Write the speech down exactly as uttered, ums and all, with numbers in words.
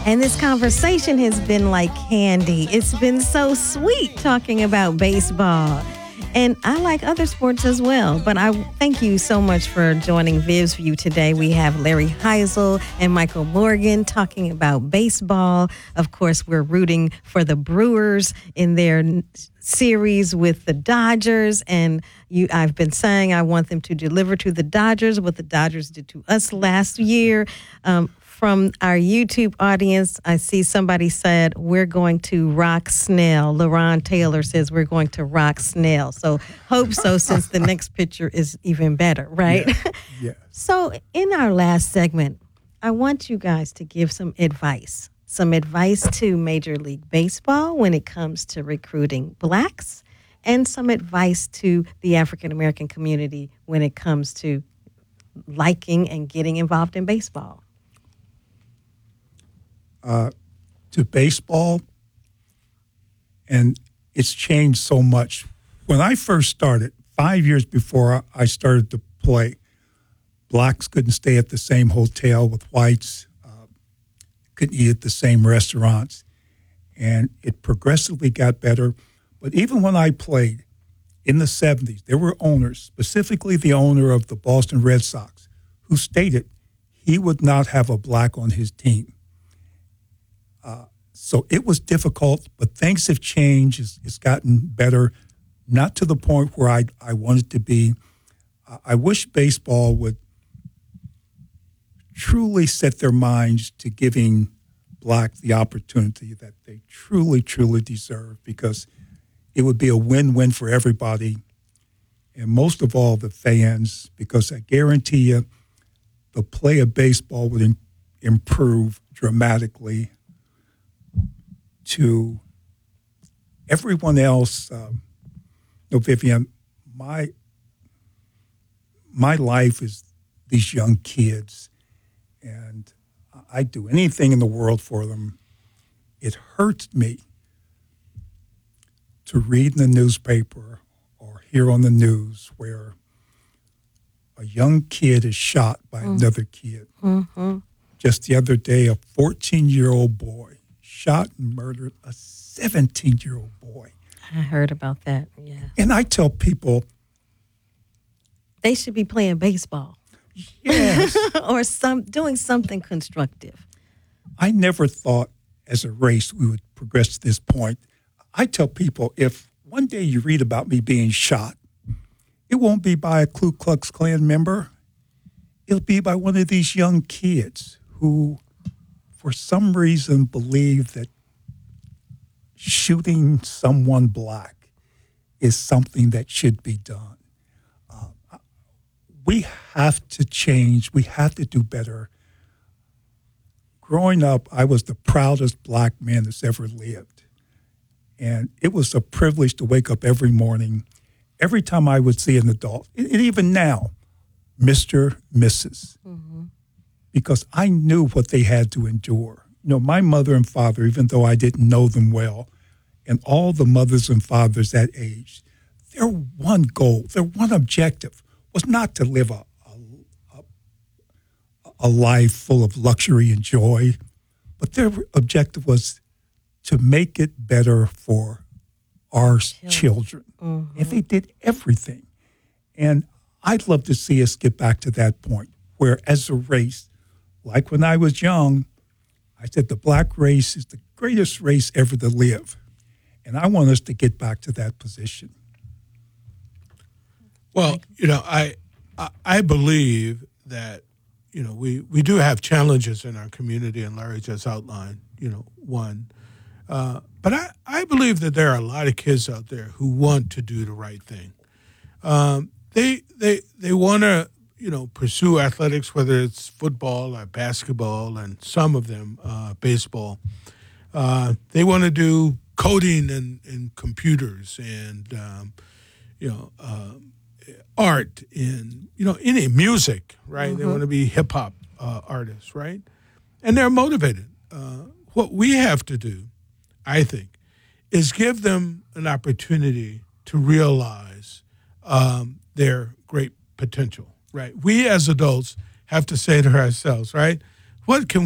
And this conversation has been like candy. It's been so sweet talking about baseball. And I like other sports as well. But I thank you so much for joining Viv's View today. We have Larry Heisel and Michael Morgan talking about baseball. Of course, we're rooting for the Brewers in their series with the Dodgers. And you, I've been saying I want them to deliver to the Dodgers what the Dodgers did to us last year. Um, From our YouTube audience, I see somebody said, we're going to rock Snell. LaRon Taylor says we're going to rock Snell. So hope so, since the next picture is even better, right? Yeah. Yeah. So in our last segment, I want you guys to give some advice, some advice to Major League Baseball when it comes to recruiting blacks, and some advice to the African-American community when it comes to liking and getting involved in baseball. Uh, to baseball, and it's changed so much. When I first started, five years before I started to play, blacks couldn't stay at the same hotel with whites, uh, couldn't eat at the same restaurants, and it progressively got better. But even when I played in the seventies, there were owners, specifically the owner of the Boston Red Sox, who stated he would not have a black on his team. Uh, so it was difficult, but things have changed. It's, it's gotten better, not to the point where I, I wanted to be. Uh, I wish baseball would truly set their minds to giving black the opportunity that they truly, truly deserve, because it would be a win-win for everybody, and most of all the fans, because I guarantee you the play of baseball would im- improve dramatically to everyone else. Um, no, Vivian, my my life is these young kids, and I'd do anything in the world for them. It hurts me to read in the newspaper or hear on the news where a young kid is shot by mm. another kid. Mm-hmm. Just the other day, a fourteen-year-old boy shot and murdered a seventeen-year-old boy. I heard about that, yeah. And I tell people, they should be playing baseball. Yes. Or some doing something constructive. I never thought as a race we would progress to this point. I tell people, if one day you read about me being shot, it won't be by a Ku Klux Klan member. It'll be by one of these young kids who, for some reason, believe that shooting someone black is something that should be done. Uh, we have to change. We have to do better. Growing up, I was the proudest black man that's ever lived. And it was a privilege to wake up every morning. Every time I would see an adult, and even now, Mister Missus Mm-hmm. Because I knew what they had to endure. You know, my mother and father, even though I didn't know them well, and all the mothers and fathers that age, their one goal, their one objective was not to live a, a, a life full of luxury and joy, but their objective was to make it better for our children. children. Mm-hmm. And they did everything. And I'd love to see us get back to that point where, as a race, like when I was young, I said the black race is the greatest race ever to live. And I want us to get back to that position. Well, you know, I I, I believe that, you know, we, we do have challenges in our community, and Larry just outlined, you know, one. Uh, but I, I believe that there are a lot of kids out there who want to do the right thing. Um, they they they want to, you know, pursue athletics, whether it's football or basketball, and some of them uh, baseball. Uh, they want to do coding and, and computers and, um, you know, uh, art and, you know, any music, right? Mm-hmm. They want to be hip-hop uh, artists, right? And they're motivated. Uh, what we have to do, I think, is give them an opportunity to realize um, their great potential, right? We as adults have to say to ourselves, right, what can